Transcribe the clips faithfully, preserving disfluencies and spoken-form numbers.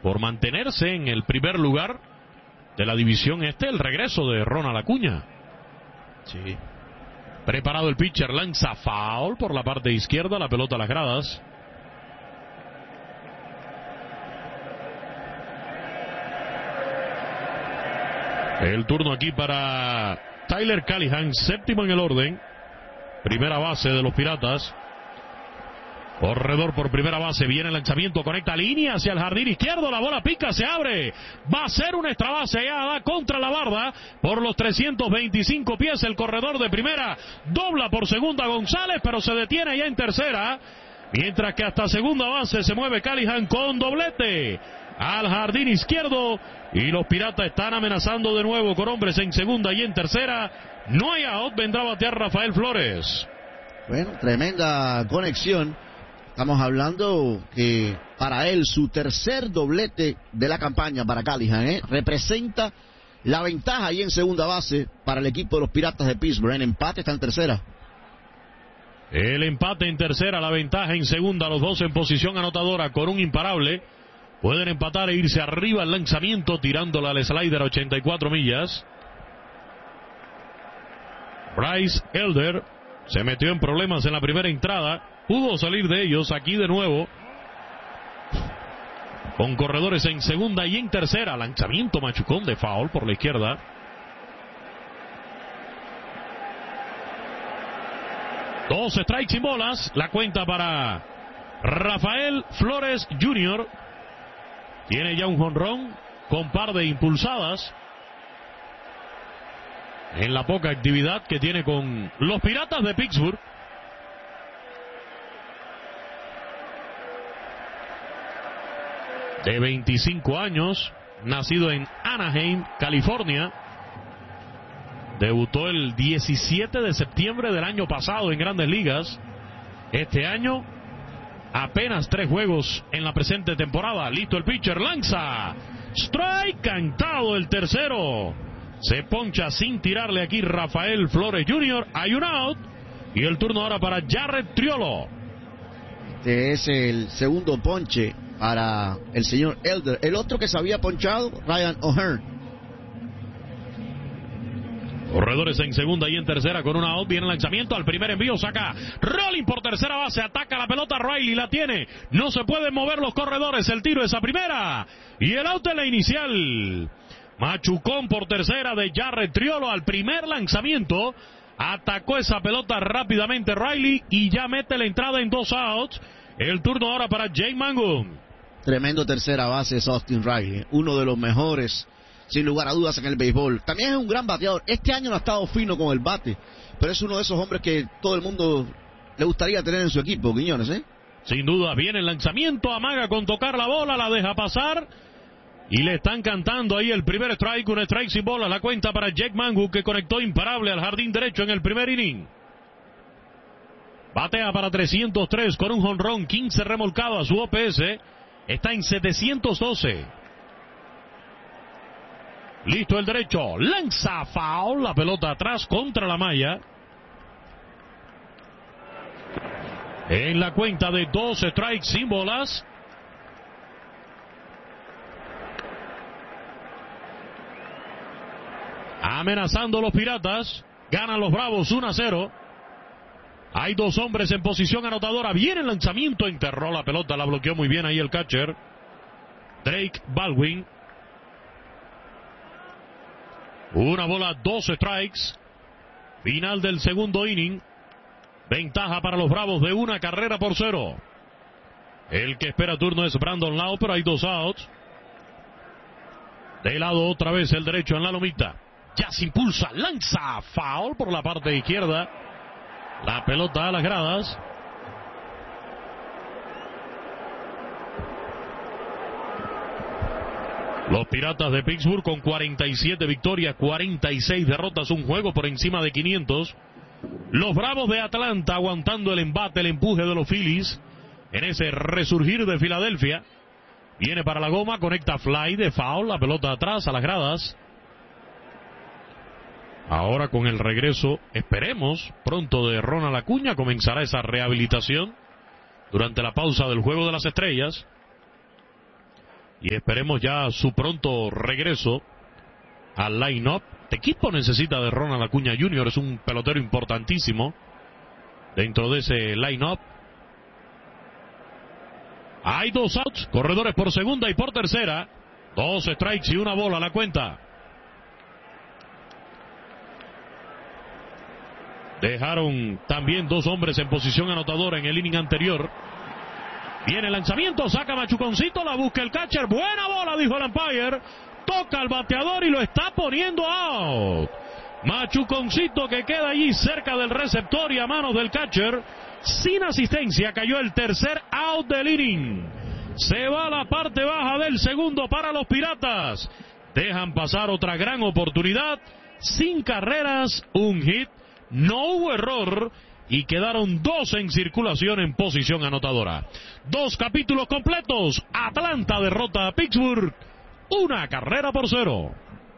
por mantenerse en el primer lugar de la división este, el regreso de Ronald Acuña. Sí. Preparado el pitcher, lanza foul por la parte izquierda, la pelota a las gradas. El turno aquí para Tyler Callihan, séptimo en el orden. Primera base de los Piratas. Corredor por primera base, viene el lanzamiento, conecta línea hacia el jardín izquierdo, la bola pica, se abre, va a ser una extra base, allá va contra la barda, por los trescientos veinticinco pies, el corredor de primera, dobla por segunda González, pero se detiene ya en tercera, mientras que hasta segunda base se mueve Callihan con doblete, al jardín izquierdo, y los Piratas están amenazando de nuevo con hombres en segunda y en tercera, no hay out, vendrá a batear Rafael Flores. Bueno, tremenda conexión. Estamos hablando que para él su tercer doblete de la campaña para Callihan, ¿eh? representa la ventaja ahí en segunda base para el equipo de los Piratas de Pittsburgh. En empate está en tercera. El empate en tercera, la ventaja en segunda, los dos en posición anotadora con un imparable. Pueden empatar e irse arriba al lanzamiento tirándola al slider a ochenta y cuatro millas. Bryce Elder se metió en problemas en la primera entrada. Pudo salir de ellos aquí de nuevo. Con corredores en segunda y en tercera. Lanzamiento machucón de foul por la izquierda. Dos strikes sin bolas. La cuenta para Rafael Flores junior Tiene ya un jonrón con par de impulsadas. En la poca actividad que tiene con los Piratas de Pittsburgh. De veinticinco años, nacido en Anaheim, California. Debutó el diecisiete de septiembre del año pasado en Grandes Ligas. Este año, apenas tres juegos en la presente temporada. Listo el pitcher, lanza. Strike, cantado el tercero. Se poncha sin tirarle aquí Rafael Flores junior Hay un out. Y el turno ahora para Jarred Triolo. Este es el segundo ponche para el señor Elder. El otro que se había ponchado, Ryan O'Hearn. Corredores en segunda y en tercera con una out. Viene el lanzamiento al primer envío. Saca Rolling por tercera base. Ataca la pelota. Riley la tiene. No se pueden mover los corredores. El tiro es a primera. Y el out en la inicial. Machucón por tercera de Jarred Triolo al primer lanzamiento. Atacó esa pelota rápidamente Riley y ya mete la entrada en dos outs. El turno ahora para Jake Mangum. Tremendo tercera base es Austin Riley, uno de los mejores, sin lugar a dudas, en el béisbol. También es un gran bateador. Este año no ha estado fino con el bate, pero es uno de esos hombres que todo el mundo le gustaría tener en su equipo, Quiñones, ¿eh? Sin duda, viene el lanzamiento, amaga con tocar la bola, la deja pasar. Y le están cantando ahí el primer strike, un strike sin bola. La cuenta para Jake Mangum, que conectó imparable al jardín derecho en el primer inning. Batea para trescientos tres con un jonrón, quince remolcado a su O P S. Está en setecientos doce. Listo el derecho. Lanza foul. La pelota atrás contra la malla. En la cuenta de dos strikes sin bolas. Amenazando los Piratas. Ganan los Bravos uno a cero. Hay dos hombres en posición anotadora. Viene el lanzamiento. Enterró la pelota. La bloqueó muy bien ahí el catcher Drake Baldwin. Una bola, dos strikes. Final del segundo inning. Ventaja para los Bravos de una carrera por cero. El que espera turno es Brandon Lowe, pero hay dos outs. De lado otra vez el derecho en la lomita. Ya se impulsa, lanza, foul por la parte izquierda. La pelota a las gradas. Los Piratas de Pittsburgh con cuarenta y siete victorias, cuarenta y seis derrotas, un juego por encima de quinientos. Los Bravos de Atlanta aguantando el embate, el empuje de los Phillies en ese resurgir de Filadelfia. Viene para la goma, conecta fly de foul, la pelota atrás a las gradas. Ahora con el regreso, esperemos, pronto de Ronald Acuña, comenzará esa rehabilitación durante la pausa del Juego de las Estrellas. y esperemos ya su pronto regreso al line-up. Este equipo necesita de Ronald Acuña junior, es un pelotero importantísimo dentro de ese line-up. Hay dos outs, corredores por segunda y por tercera, dos strikes y una bola a la cuenta. Dejaron también dos hombres en posición anotadora en el inning anterior. Viene el lanzamiento, saca Machuconcito, la busca el catcher, buena bola, dijo el umpire. Toca al bateador y lo está poniendo out. Machuconcito que queda allí cerca del receptor y a manos del catcher. Sin asistencia cayó el tercer out del inning. Se va a la parte baja del segundo para los Piratas. Dejan pasar otra gran oportunidad. Sin carreras, un hit. No hubo error y quedaron dos en circulación en posición anotadora. Dos capítulos completos. Atlanta derrota a Pittsburgh. Una carrera por cero.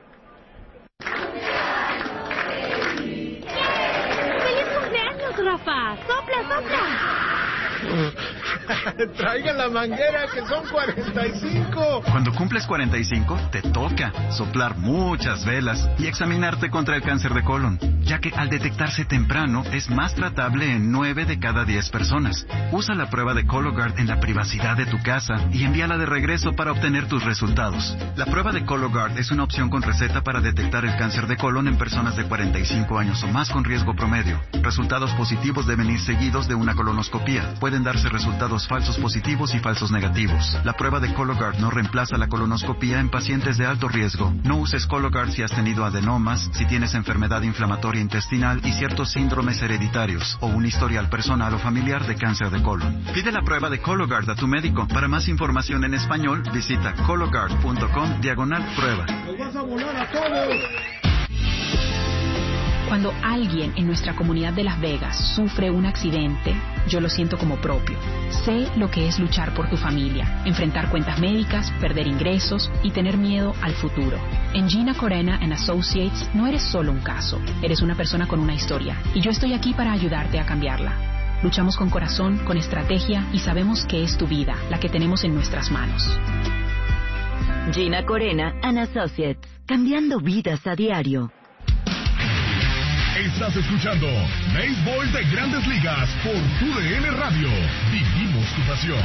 ¡Feliz cumpleaños, Rafa! ¡Sopla, sopla! Traigan la manguera, que son cuarenta y cinco. Cuando cumples cuarenta y cinco, te toca soplar muchas velas y examinarte contra el cáncer de colon, ya que al detectarse temprano es más tratable en nueve de cada diez personas. Usa la prueba de Cologuard en la privacidad de tu casa y envíala de regreso para obtener tus resultados. La prueba de Cologuard es una opción con receta para detectar el cáncer de colon en personas de cuarenta y cinco años o más con riesgo promedio. Resultados positivos deben ir seguidos de una colonoscopía. Pueden darse resultados falsos positivos y falsos negativos. La prueba de Cologuard no reemplaza la colonoscopía en pacientes de alto riesgo. No uses Cologuard si has tenido adenomas, si tienes enfermedad inflamatoria intestinal y ciertos síndromes hereditarios o un historial personal o familiar de cáncer de colon. Pide la prueba de Cologuard a tu médico. Para más información en español, visita cologuard punto com diagonal prueba. ¡Nos vas a volar a todos! Cuando alguien en nuestra comunidad de Las Vegas sufre un accidente, yo lo siento como propio. Sé lo que es luchar por tu familia, enfrentar cuentas médicas, perder ingresos y tener miedo al futuro. En Gina Corena and Associates no eres solo un caso, eres una persona con una historia y yo estoy aquí para ayudarte a cambiarla. Luchamos con corazón, con estrategia y sabemos que es tu vida la que tenemos en nuestras manos. Gina Corena and Associates, cambiando vidas a diario. Estás escuchando Béisbol de Grandes Ligas por U D N Radio. Vivimos tu pasión.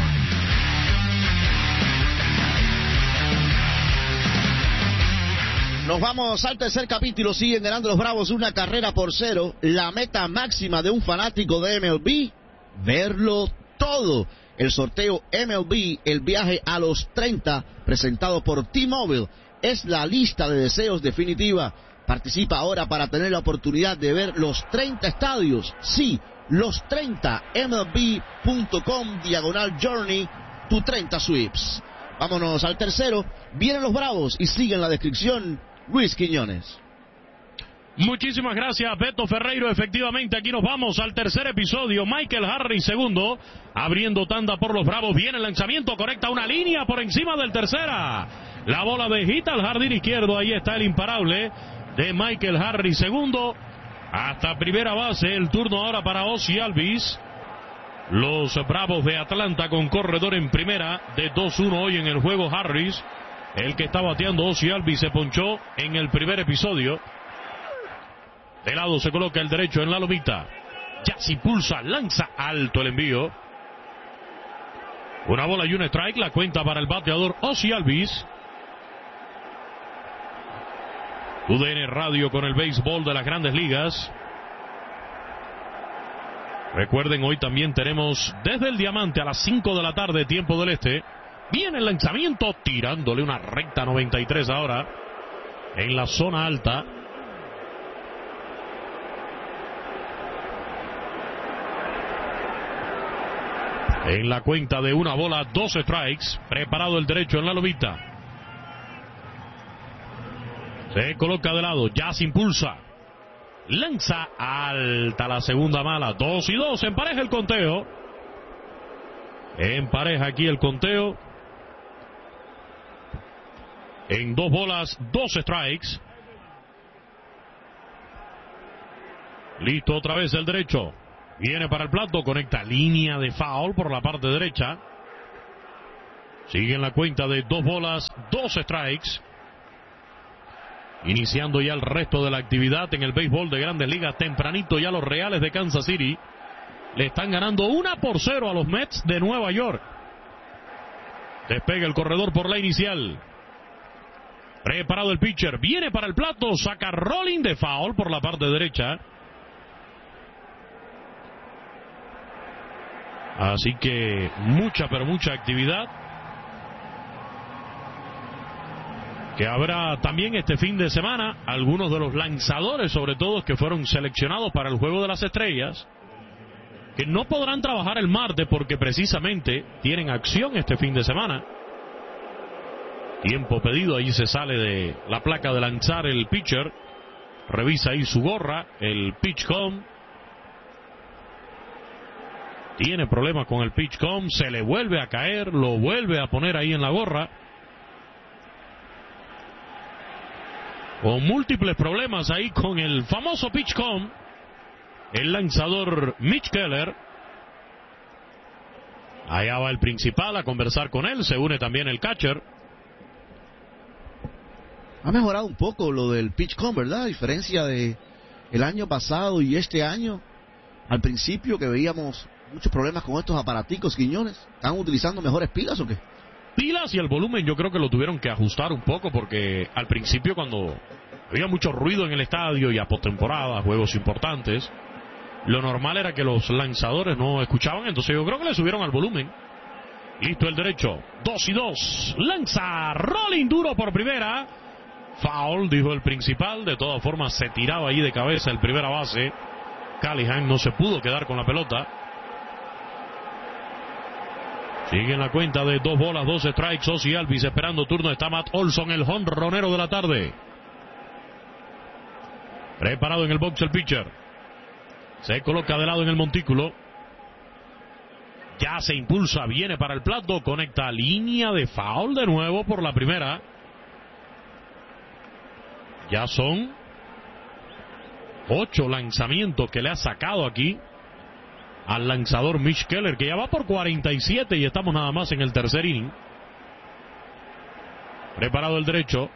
Nos vamos al tercer capítulo. Siguen ganando los Bravos una carrera por cero. La meta máxima de un fanático de M L B, verlo todo. El sorteo M L B, el viaje a los treinta, presentado por T-Mobile, es la lista de deseos definitiva. Participa ahora para tener la oportunidad de ver los treinta estadios. Sí, los treinta. M L B punto com diagonal journey, tu treinta sweeps. Vámonos al tercero. Vienen los Bravos y sigue en la descripción Luis Quiñones. Muchísimas gracias, Beto Ferreiro. Efectivamente, aquí nos vamos al tercer episodio. Michael Harris, segundo, abriendo tanda por los Bravos. Viene el lanzamiento, conecta una línea por encima del tercera. La bola de hit al jardín izquierdo. Ahí está el imparable de Michael Harris, segundo, hasta primera base. El turno ahora para Ozzie Albies. Los Bravos de Atlanta con corredor en primera, de dos uno hoy en el juego. Harris, el que está bateando. Ozzie Albies se ponchó en el primer episodio. De lado se coloca el derecho en la lomita. Ya se impulsa, lanza alto el envío. Una bola y un strike, la cuenta para el bateador Ozzie Albies. U D N Radio con el béisbol de las Grandes Ligas. Recuerden, hoy también tenemos desde el Diamante a las cinco de la tarde, tiempo del este. Viene el lanzamiento, tirándole una recta noventa y tres ahora en la zona alta. En la cuenta de una bola, dos strikes. Preparado el derecho en la lomita. Se coloca de lado, ya se impulsa. Lanza alta la segunda mala. Dos y dos, empareja el conteo. Empareja aquí el conteo. En dos bolas, dos strikes. Listo otra vez el derecho. Viene para el plato, conecta línea de foul por la parte derecha. Sigue en la cuenta de dos bolas, dos strikes. Iniciando ya el resto de la actividad en el béisbol de Grandes Ligas. Tempranito ya los Reales de Kansas City le están ganando una por cero a los Mets de Nueva York. Despega el corredor por la inicial. Preparado el pitcher. Viene para el plato. Saca rolling de foul por la parte derecha. Así que mucha, pero mucha actividad. Que habrá también este fin de semana algunos de los lanzadores, sobre todo, que fueron seleccionados para el Juego de las Estrellas, que no podrán trabajar el martes porque precisamente tienen acción este fin de semana. Tiempo pedido, ahí se sale de la placa de lanzar el pitcher. Revisa ahí su gorra, el pitch com. Tiene problemas con el pitch com, se le vuelve a caer, lo vuelve a poner ahí en la gorra. Con múltiples problemas ahí con el famoso pitch com. El lanzador Mitch Keller. Allá va el principal a conversar con él. Se une también el catcher. Ha mejorado un poco lo del pitch com, ¿verdad? A diferencia de el año pasado y este año. Al principio que veíamos muchos problemas con estos aparaticos, Quiñones. ¿Están utilizando mejores pilas o qué? Pilas y el volumen yo creo que lo tuvieron que ajustar un poco porque al principio cuando había mucho ruido en el estadio y a postemporada, juegos importantes, lo normal era que los lanzadores no escuchaban, entonces yo creo que le subieron al volumen. Listo el derecho, dos y dos, lanza, rolling duro por primera, foul, dijo el principal, de todas formas se tiraba ahí de cabeza el primera base, Callahan no se pudo quedar con la pelota. Sigue en la cuenta de dos bolas, dos strikes, Ozzie Albies esperando turno, está Matt Olson, el jonronero de la tarde. Preparado en el box el pitcher. Se coloca de lado en el montículo. Ya se impulsa, viene para el plato, conecta línea de foul de nuevo por la primera. Ya son ocho lanzamientos que le ha sacado aquí al lanzador Mitch Keller, que ya va por cuarenta y siete y estamos nada más en el tercer inning. Preparado el derecho.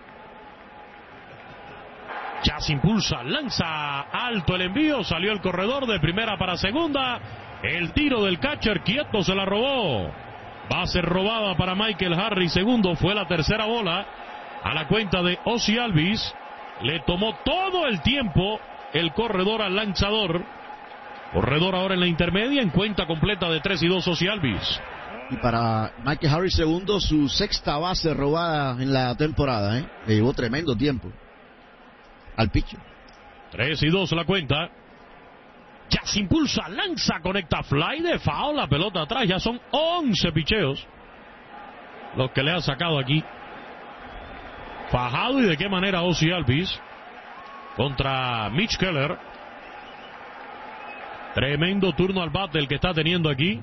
Ya se impulsa, lanza alto el envío, salió el corredor de primera para segunda. El tiro del catcher quieto se la robó. Base robada para Michael Harris, segundo, fue la tercera bola. A la cuenta de Ozzie Albies, le tomó todo el tiempo el corredor al lanzador. Corredor ahora en la intermedia, en cuenta completa de tres y dos Ozzie Albies. Y para Michael Harris segundo, su sexta base robada en la temporada, ¿eh? Le llevó tremendo tiempo al pitcher. tres y dos la cuenta. Ya se impulsa, lanza, conecta fly de foul, la pelota atrás. Ya son once picheos los que le ha sacado aquí. Fajado y de qué manera Ozzie Albies contra Mitch Keller. Tremendo turno al bate el que está teniendo aquí.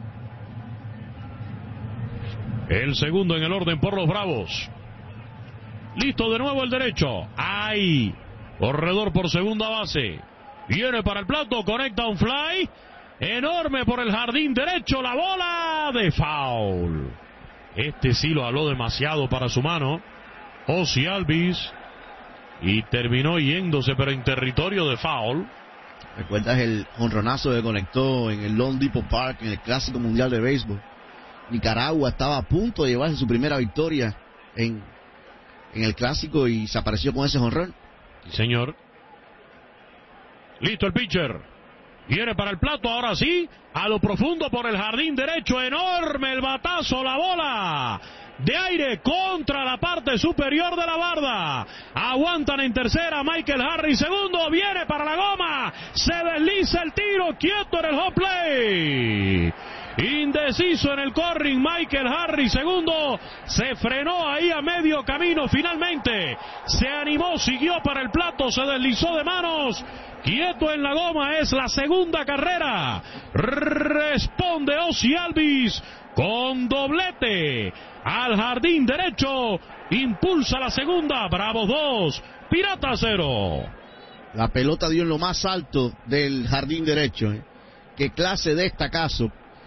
El segundo en el orden por los Bravos. Listo de nuevo el derecho. ¡Ay! Corredor por segunda base. Viene para el plato, conecta un fly. Enorme por el jardín derecho. La bola de foul. Este sí lo aló demasiado para su mano. Ozzie Albies. Y terminó yéndose pero en territorio de foul. ¿Recuerdas el jonronazo que conectó en el Lone Depot Park en el Clásico Mundial de Béisbol? Nicaragua estaba a punto de llevarse su primera victoria en, en el Clásico y se apareció con ese jonrón. Sí, señor. Listo el pitcher. Viene para el plato, ahora sí. A lo profundo por el jardín derecho. Enorme el batazo, la bola de aire contra la parte superior de la barda. Aguantan en tercera Michael Harris, segundo, viene para la goma, se desliza el tiro, quieto en el home play. Indeciso en el corring Michael Harris, segundo, se frenó ahí a medio camino finalmente, se animó, siguió para el plato, se deslizó de manos, quieto en la goma, es la segunda carrera. Responde Ozzie Albies con doblete al jardín derecho, impulsa la segunda, Bravos dos, Pirata cero. La pelota dio en lo más alto del jardín derecho, ¿eh? Qué clase de estacazo.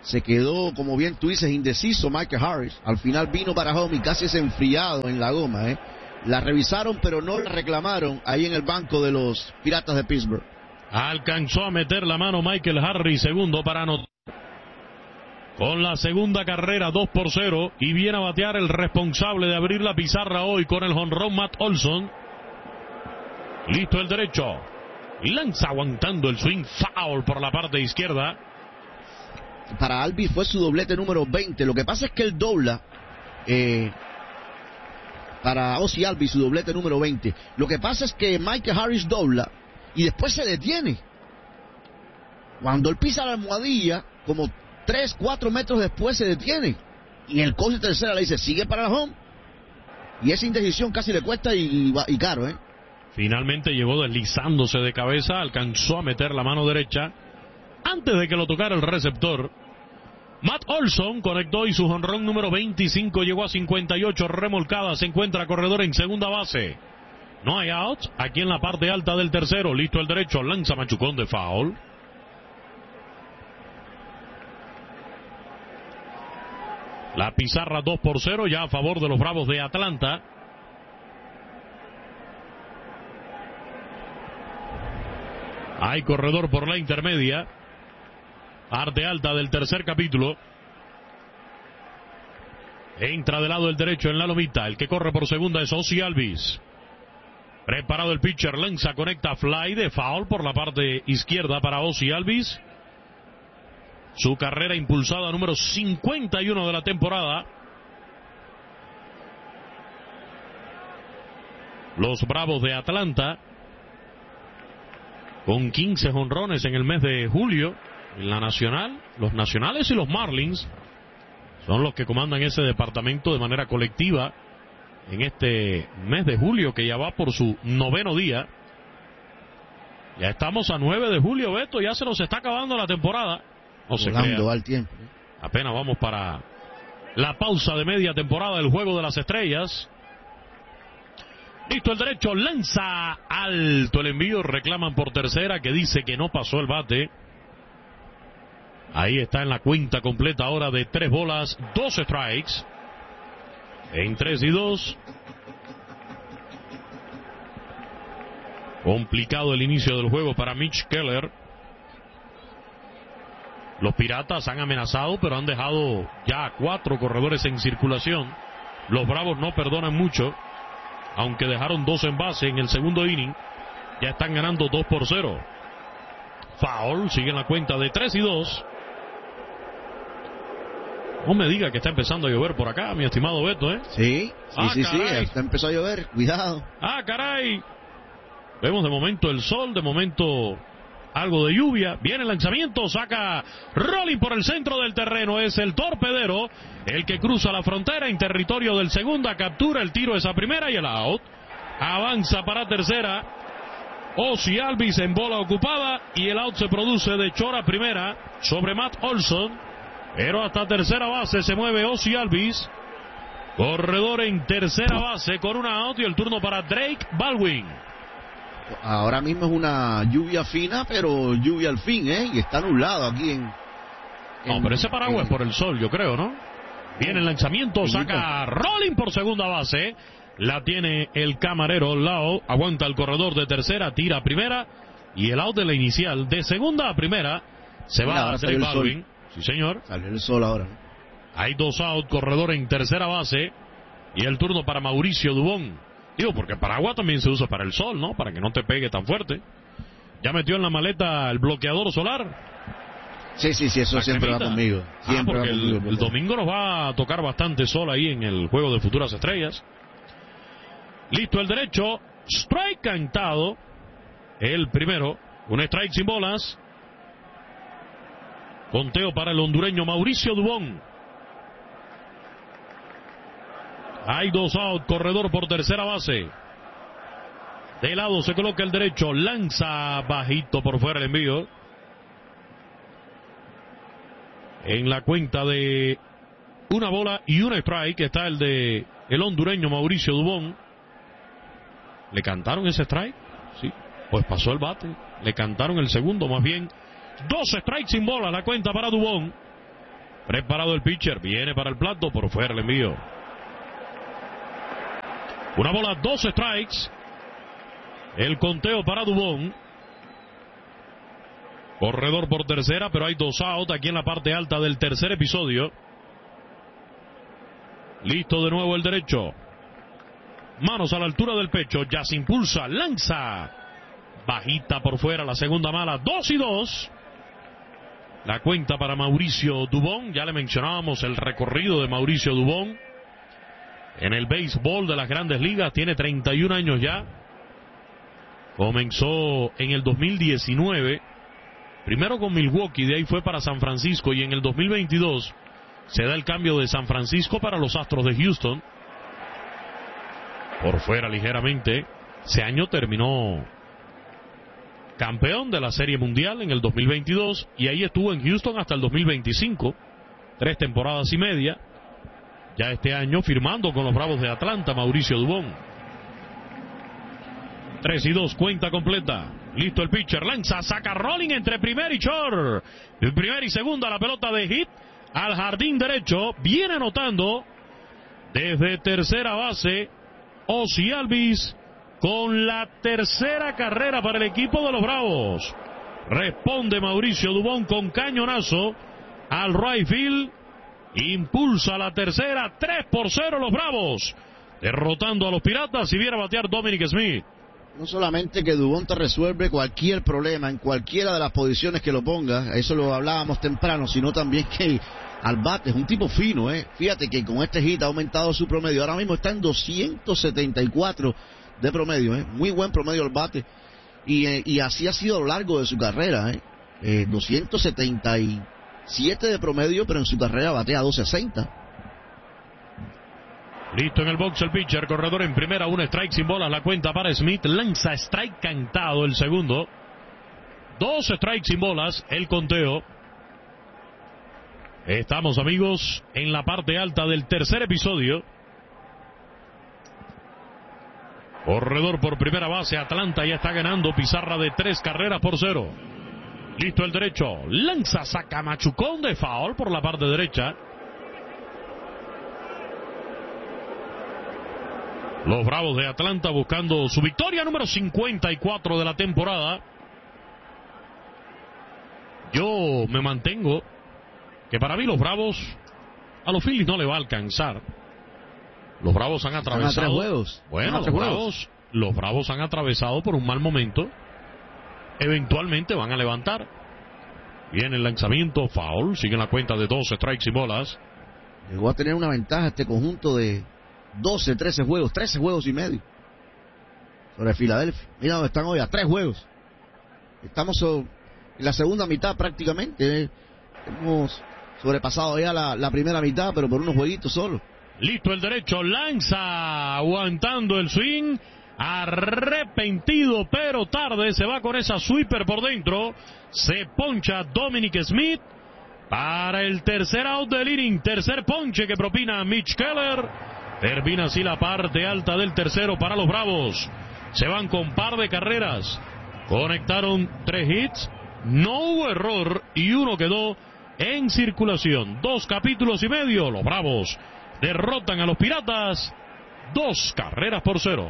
Se quedó, como bien tú dices, indeciso Michael Harris. Al final vino para home y casi se enfriado en la goma. ¿eh? La revisaron, pero no la reclamaron ahí en el banco de los Piratas de Pittsburgh. Alcanzó a meter la mano Michael Harris, segundo para anotar. Con la segunda carrera, dos por cero. Y viene a batear el responsable de abrir la pizarra hoy con el jonrón, Matt Olson. Listo el derecho. Lanza aguantando el swing, foul por la parte izquierda. Para Albies fue su doblete número veinte. Lo que pasa es que él dobla. Eh, para Ozzie Albies su doblete número veinte. Lo que pasa es que Michael Harris dobla y después se detiene. Cuando él pisa la almohadilla, como tres, cuatro metros después se detiene. Y el coach de tercera le dice, sigue para la home. Y esa indecisión casi le cuesta y, y, y caro, ¿eh? Finalmente llegó deslizándose de cabeza, alcanzó a meter la mano derecha antes de que lo tocara el receptor. Matt Olson conectó y su jonrón número veinticinco llegó a cincuenta y ocho remolcadas. Se encuentra corredor en segunda base. No hay outs aquí en la parte alta del tercero. Listo el derecho, lanza machucón de foul. La pizarra dos por cero ya a favor de los Bravos de Atlanta. Hay corredor por la intermedia. Parte alta del tercer capítulo. Entra del lado del derecho en la lomita. El que corre por segunda es Ozzie Albies. Preparado el pitcher, lanza, conecta, fly de foul por la parte izquierda para Ozzie Albies. Su carrera impulsada número cincuenta y uno de la temporada. Los Bravos de Atlanta con quince jonrones en el mes de julio. En la nacional, los nacionales y los Marlins son los que comandan ese departamento de manera colectiva en este mes de julio, que ya va por su noveno día. Ya estamos a nueve de julio, Beto, ya se nos está acabando la temporada. No se crea. Va el tiempo. Apenas vamos para la pausa de media temporada del Juego de las Estrellas. Listo el derecho, lanza alto el envío, reclaman por tercera, que dice que no pasó el bate. Ahí está en la cuenta completa ahora de tres bolas, dos strikes. En tres y dos. Complicado el inicio del juego para Mitch Keller. Los Piratas han amenazado, pero han dejado ya cuatro corredores en circulación. Los Bravos no perdonan mucho, aunque dejaron dos en base en el segundo inning. Ya están ganando dos por cero. Foul, sigue en la cuenta de tres y dos. No me diga que está empezando a llover por acá, mi estimado Beto, ¿eh? Sí, sí, ah, sí, sí, caray. está empezó a llover, cuidado. Ah, caray. Vemos de momento el sol, de momento algo de lluvia. Viene el lanzamiento, saca Rolling por el centro del terreno. Es el torpedero el que cruza la frontera en territorio del segunda. Captura el tiro esa primera y el out. Avanza para tercera. Ozzie Albies en bola ocupada y el out se produce de Chora primera sobre Matt Olson. Pero hasta tercera base se mueve Ozzie Albies. Corredor en tercera base con una out y el turno para Drake Baldwin. Ahora mismo es una lluvia fina, pero lluvia al fin, ¿eh? Y está nublado aquí en... en no, pero ese paraguas en, es por el sol, yo creo, ¿no? Viene el lanzamiento, saca Rolling por segunda base. La tiene el camarero Lao. Aguanta el corredor de tercera, tira a primera. Y el out de la inicial, de segunda a primera, se Mira, va a Drake Baldwin. Sí, señor. Salió el sol ahora. Hay dos out, corredor en tercera base. Y el turno para Mauricio Dubón. Digo, porque paraguas también se usa para el sol, ¿no? Para que no te pegue tan fuerte. ¿Ya metió en la maleta el bloqueador solar? Sí, sí, sí, eso la siempre cremita. va conmigo. Siempre ah, porque va conmigo, el, el domingo nos va a tocar bastante sol ahí en el juego de Futuras Estrellas. Listo el derecho. Strike cantado. El primero. Un strike sin bolas. Conteo para el hondureño Mauricio Dubón. Hay dos out, corredor por tercera base. De lado se coloca el derecho, lanza bajito por fuera el envío. En la cuenta de una bola y una strike está el de el hondureño Mauricio Dubón. ¿Le cantaron ese strike? Sí. Pues pasó el bate. Le cantaron el segundo, más bien. Dos strikes sin bola, la cuenta para Dubón. Preparado el pitcher, viene para el plato, por fuera el envío. Una bola, dos strikes. El conteo para Dubón. Corredor por tercera, pero hay dos out aquí en la parte alta del tercer episodio. Listo de nuevo el derecho. Manos a la altura del pecho, ya se impulsa, lanza. Bajita por fuera, la segunda mala, dos y dos. La cuenta para Mauricio Dubón, ya le mencionábamos el recorrido de Mauricio Dubón en el béisbol de las Grandes Ligas, tiene treinta y un años ya. Comenzó en el dos mil diecinueve, primero con Milwaukee, de ahí fue para San Francisco, y en el dos mil veintidós se da el cambio de San Francisco para los Astros de Houston. Por fuera ligeramente, ese año terminó campeón de la Serie Mundial en el dos mil veintidós, y ahí estuvo en Houston hasta el dos mil veinticinco, tres temporadas y media. Ya este año firmando con los Bravos de Atlanta, Mauricio Dubón. tres y dos, cuenta completa. Listo el pitcher, lanza, saca rolling entre primer y short. El primer y segunda, la pelota de hit al jardín derecho. Viene anotando desde tercera base Ozzie Albies con la tercera carrera para el equipo de los Bravos. Responde Mauricio Dubón con cañonazo al right field. Impulsa la tercera, tres por cero los Bravos, derrotando a los Piratas. Y viene a batear Dominic Smith. No solamente que Dubón te resuelve cualquier problema en cualquiera de las posiciones que lo ponga, eso lo hablábamos temprano, sino también que al bate es un tipo fino, ¿eh? Fíjate que con este hit ha aumentado su promedio, ahora mismo está en doscientos setenta y cuatro de promedio, ¿eh? Muy buen promedio al bate, y, eh, y así ha sido a lo largo de su carrera, ¿eh? Eh, doscientos setenta y siete de promedio, pero en su carrera batea doscientos sesenta. Listo en el box el pitcher, corredor en primera, un strike sin bolas, la cuenta para Smith, lanza strike cantado el segundo, dos strikes sin bolas, el conteo. Estamos, amigos, en la parte alta del tercer episodio. Corredor por primera base, Atlanta ya está ganando, pizarra de tres carreras por cero. Listo el derecho, lanza, saca machucón de foul por la parte derecha. Los Bravos de Atlanta buscando su victoria número cincuenta y cuatro de la temporada. Yo me mantengo que para mí los Bravos, a los Phillies no le va a alcanzar. Los Bravos han atravesado. Están a tres juegos. Bueno, los Bravos, los Bravos han atravesado por un mal momento. Eventualmente van a levantar. Viene el lanzamiento, foul, sigue la cuenta de dos strikes y bolas. Llegó a tener una ventaja este conjunto de doce, trece juegos, trece juegos y medio sobre Filadelfia. Mira dónde están hoy, a tres juegos. Estamos en la segunda mitad prácticamente. Hemos sobrepasado ya la, la primera mitad, pero por unos jueguitos solo. Listo el derecho, lanza, aguantando el swing. Arrepentido pero tarde, se va con esa sweeper por dentro. Se poncha Dominic Smith para el tercer out del inning, tercer ponche que propina Mitch Keller. Termina así la parte alta del tercero para los Bravos. Se van con par de carreras, conectaron tres hits, no hubo error y uno quedó en circulación. Dos capítulos y medio, los Bravos derrotan a los Piratas, dos carreras por cero.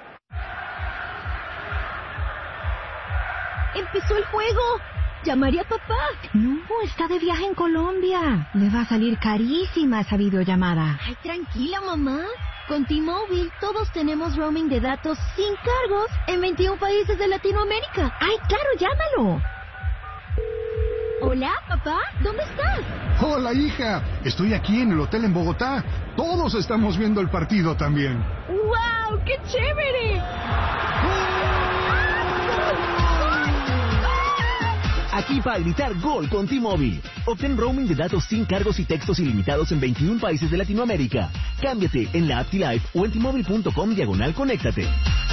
¡Empezó el juego! ¿Llamaré a papá? No, está de viaje en Colombia. Le va a salir carísima esa videollamada. Ay, tranquila, mamá. Con T-Mobile todos tenemos roaming de datos sin cargos en veintiún países de Latinoamérica. ¡Ay, claro, llámalo! Hola, papá, ¿dónde estás? Hola, hija. Estoy aquí en el hotel en Bogotá. Todos estamos viendo el partido también. ¡Wow! ¡Qué chévere! Aquí para gritar gol con T-Mobile. Obtén roaming de datos sin cargos y textos ilimitados en veintiún países de Latinoamérica. Cámbiate en la app T-Life o en T-Mobile punto com diagonal conéctate.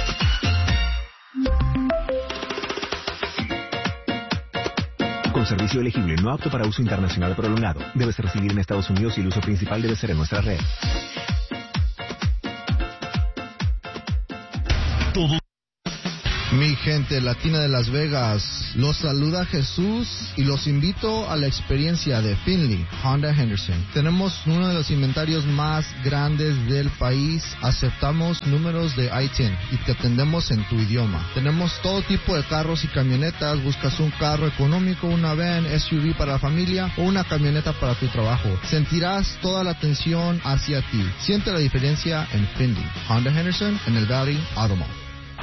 Con servicio elegible, no apto para uso internacional prolongado. Debes residir en Estados Unidos y el uso principal debe ser en nuestra red. Todo Mi gente latina de Las Vegas, los saluda Jesús y los invito a la experiencia de Finley Honda Henderson. Tenemos uno de los inventarios más grandes del país. Aceptamos números de I T I N y te atendemos en tu idioma. Tenemos todo tipo de carros y camionetas. Buscas un carro económico, una van, S U V para la familia o una camioneta para tu trabajo. Sentirás toda la atención hacia ti. Siente la diferencia en Finley Honda Henderson en el Valley Auto Mall.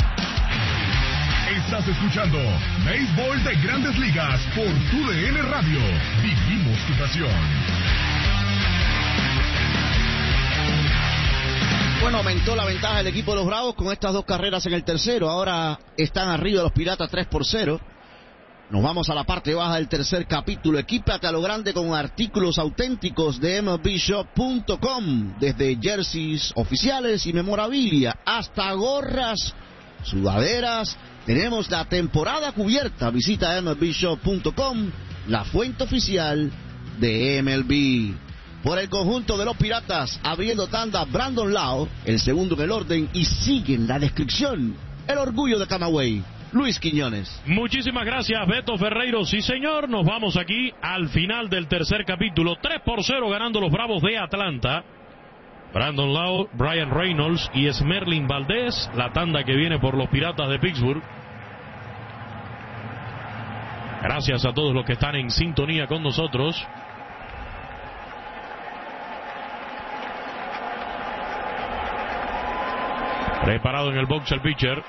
Estás escuchando Béisbol de Grandes Ligas por tu D N Radio. Vivimos tu pasión. Bueno, aumentó la ventaja del equipo de los Bravos con estas dos carreras en el tercero. Ahora están arriba de los Piratas tres por cero. Nos vamos a la parte baja del tercer capítulo. Equípate a lo grande con artículos auténticos de M L B shop punto com. Desde jerseys oficiales y memorabilia hasta gorras, sudaderas. Tenemos la temporada cubierta. Visita M L B shop punto com, la fuente oficial de M L B. Por el conjunto de los Piratas, abriendo tanda Brandon Lowe, el segundo en el orden, y sigue en la descripción el orgullo de Camagüey, Luis Quiñones. Muchísimas gracias, Beto Ferreiro. Sí, señor, nos vamos aquí al final del tercer capítulo. tres por cero ganando los Bravos de Atlanta. Brandon Lowe, Brian Reynolds y Esmerlin Valdés, la tanda que viene por los Piratas de Pittsburgh. Gracias a todos los que están en sintonía con nosotros. Preparado en el box el pitcher.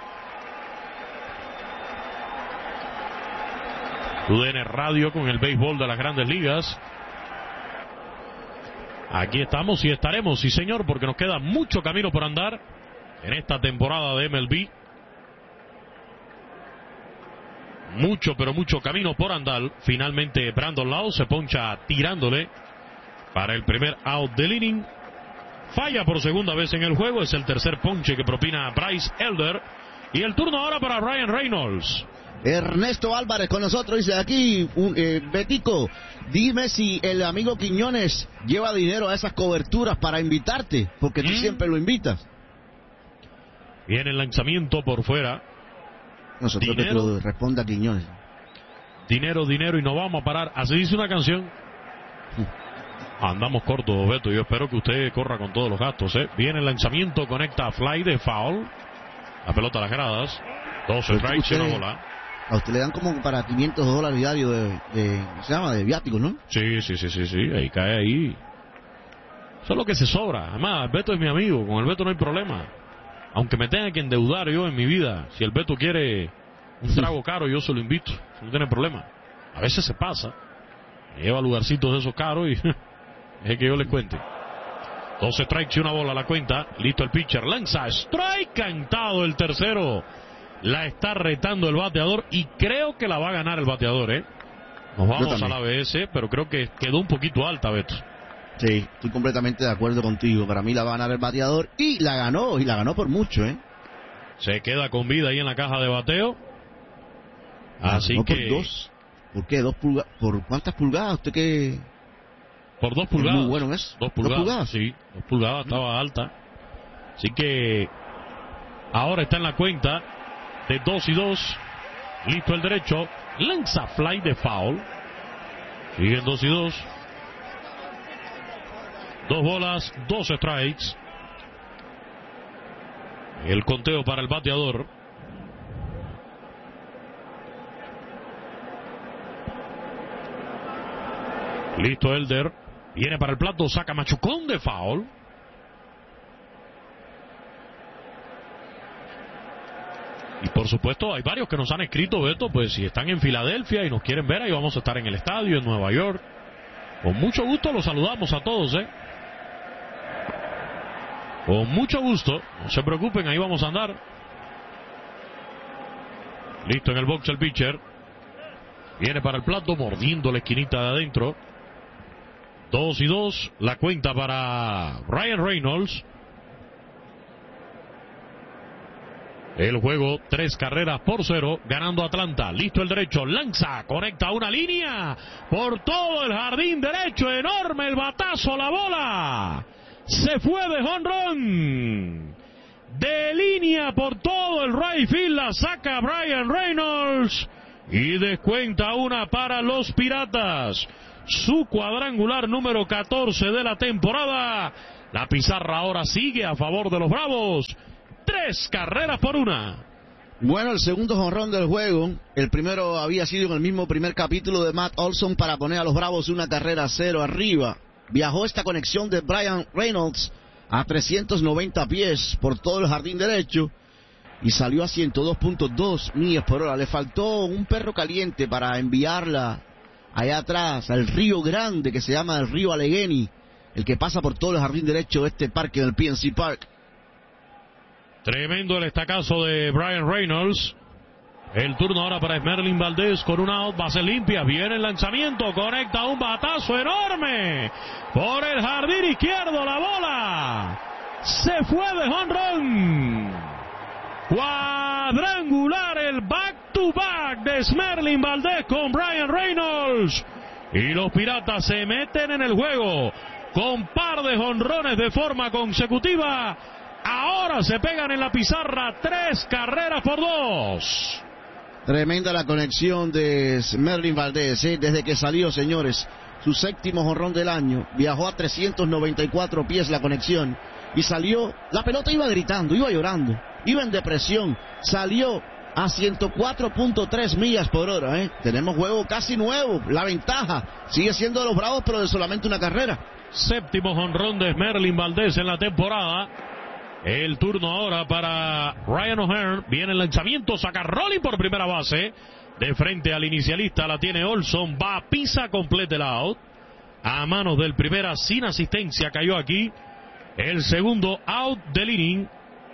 U D N Radio con el béisbol de las Grandes Ligas. Aquí estamos y estaremos, sí señor, porque nos queda mucho camino por andar en esta temporada de M L B. Mucho, pero mucho camino por andar. Finalmente Brandon Lowe se poncha tirándole para el primer out del inning. Falla por segunda vez en el juego. Es el tercer ponche que propina Bryce Elder. Y el turno ahora para Ryan Reynolds. Ernesto Álvarez con nosotros, dice aquí, un, eh, Betico, dime si el amigo Quiñones lleva dinero a esas coberturas para invitarte, porque tú ¿Mm? siempre lo invitas. Viene el lanzamiento por fuera. Nosotros que te lo responda Quiñones. Dinero, dinero y no vamos a parar. Así dice una canción. Andamos cortos, Beto. Yo espero que usted corra con todos los gastos, ¿eh? Viene el lanzamiento, conecta a fly de foul. La pelota a las gradas. Dos strikes y una bola. A usted le dan como para quinientos dólares diarios de, de, se llama, de viáticos, ¿no? Sí, sí, sí, sí, sí. Ahí cae ahí. Eso es lo que se sobra. Además, el Beto es mi amigo. Con el Beto no hay problema. Aunque me tenga que endeudar yo en mi vida, si el Beto quiere un trago caro, yo se lo invito. No tiene problema. A veces se pasa. Me lleva a lugarcitos de esos caros y es que yo les cuente. Dos strikes y una bola a la cuenta. Listo el pitcher. Lanza. Strike cantado el tercero. La está retando el bateador y creo que la va a ganar el bateador, ¿eh? Nos vamos a la A B S, pero creo que quedó un poquito alta, Beto. Sí, estoy completamente de acuerdo contigo. Para mí la va a ganar el bateador y la ganó, y la ganó por mucho, ¿eh? Se queda con vida ahí en la caja de bateo. Así no, que... Por dos. ¿Por qué? ¿Dos pulgadas? ¿Por cuántas pulgadas? ¿Usted qué...? Por dos pulgadas. Muy bueno eso. Dos pulgadas, ¿Dos pulgadas? Sí, dos pulgadas, estaba alta. Así que... ahora está en la cuenta de dos y dos. Listo el derecho. Lanza fly de foul. Siguen dos y dos. Dos bolas, dos strikes. El conteo para el bateador. Listo Elder. Viene para el plato, saca machucón de foul. Y por supuesto hay varios que nos han escrito, Beto, pues si están en Filadelfia y nos quieren ver, ahí vamos a estar en el estadio en Nueva York. Con mucho gusto los saludamos a todos, ¿eh? Con mucho gusto, no se preocupen, ahí vamos a andar. Listo en el box el pitcher. Viene para el plato, mordiendo la esquinita de adentro. Dos y dos, la cuenta para Ryan Reynolds. El juego, tres carreras por cero, ganando Atlanta. Listo el derecho, lanza, conecta una línea por todo el jardín derecho. Enorme el batazo, la bola. Se fue de jonrón. De línea por todo todo el right field, la saca Brian Reynolds y descuenta una para los Piratas. Su cuadrangular número catorce de la temporada. La pizarra ahora sigue a favor de los Bravos. Tres carreras por una. Bueno, el segundo jonrón del juego. El primero había sido en el mismo primer capítulo de Matt Olson para poner a los Bravos una carrera a cero arriba. Viajó esta conexión de Brian Reynolds a trescientos noventa pies por todo el jardín derecho y salió a ciento dos punto dos millas por hora. Le faltó un perro caliente para enviarla allá atrás al río grande que se llama el río Allegheny, el que pasa por todo el jardín derecho de este parque del P N C Park. Tremendo el estacazo de Brian Reynolds. El turno ahora para Esmerlin Valdés con una out, base limpia. Viene el lanzamiento, conecta un batazo enorme por el jardín izquierdo. La bola se fue de jonrón. Cuadrangular, el back to back de Esmerlin Valdés con Brian Reynolds. Y los Piratas se meten en el juego con par de jonrones de forma consecutiva. Ahora se pegan en la pizarra tres carreras por dos. Tremenda la conexión de Esmerlin Valdés, ¿eh? Desde que salió, señores, su séptimo jonrón del año. Viajó a trescientos noventa y cuatro pies la conexión y salió. La pelota iba gritando, iba llorando, iba en depresión. Salió a ciento cuatro punto tres millas por hora, ¿eh? Tenemos juego casi nuevo. La ventaja sigue siendo de los Bravos, pero de solamente una carrera. Séptimo jonrón de Esmerlin Valdés en la temporada. El turno ahora para Ryan O'Hearn. Viene el lanzamiento, saca Rolling por primera base. De frente al inicialista la tiene Olson. Va, pisa, completa el out. A manos del primera, sin asistencia, cayó aquí. El segundo out del inning.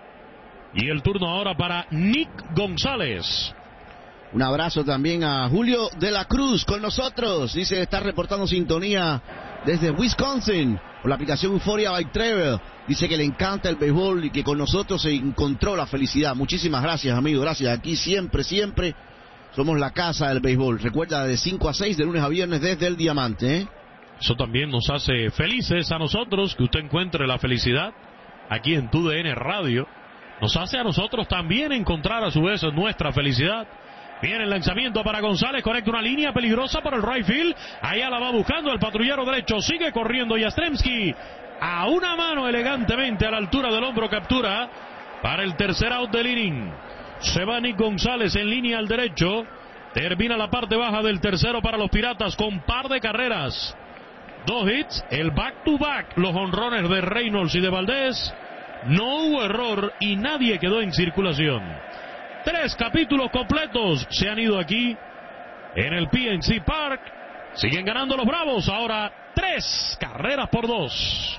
Y el turno ahora para Nick González. Un abrazo también a Julio de la Cruz con nosotros. Dice está reportando sintonía desde Wisconsin por la aplicación Euphoria by Trevor. Dice que le encanta el béisbol y que con nosotros se encontró la felicidad. Muchísimas gracias, amigo. Gracias. Aquí siempre, siempre somos la casa del béisbol. Recuerda, de cinco a seis, de lunes a viernes, desde el Diamante, ¿eh? Eso también nos hace felices a nosotros, que usted encuentre la felicidad aquí en Tu D N Radio. Nos hace a nosotros también encontrar a su vez nuestra felicidad. Viene el lanzamiento para González, conecta una línea peligrosa por el right field. Allá la va buscando el patrullero derecho, sigue corriendo Yastrzemski. A una mano elegantemente a la altura del hombro captura para el tercer out del inning. Se va Nick González en línea al derecho. Termina la parte baja del tercero para los Piratas con par de carreras. Dos hits, el back to back, los honrones de Reynolds y de Valdés. No hubo error y nadie quedó en circulación. Tres capítulos completos se han ido aquí en el P N C Park. Siguen ganando los Bravos, ahora tres carreras por dos.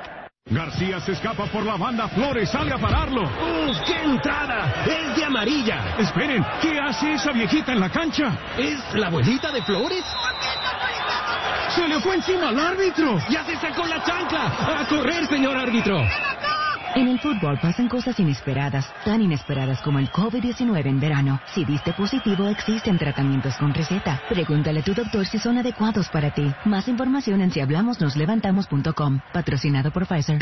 García se escapa por la banda, Flores sale a pararlo. ¡Uf, qué entrada! ¡Es de amarilla! Esperen, ¿qué hace esa viejita en la cancha? ¿Es la abuelita de Flores? ¡Se le fue encima al árbitro! ¡Ya se sacó la chancla! ¡A correr, señor árbitro! En el fútbol pasan cosas inesperadas, tan inesperadas como el COVID diecinueve en verano. Si diste positivo, existen tratamientos con receta. Pregúntale a tu doctor si son adecuados para ti. Más información en si hablamos nos levantamos punto com. Patrocinado por Pfizer.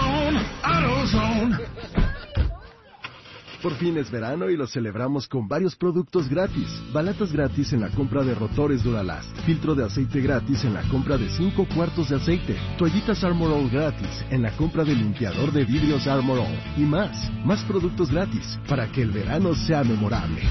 Por fin es verano y lo celebramos con varios productos gratis. Balatas gratis en la compra de rotores Duralast. Filtro de aceite gratis en la compra de cinco cuartos de aceite. Toallitas Armor All gratis en la compra del limpiador de vidrios Armor All. Y más, más productos gratis para que el verano sea memorable.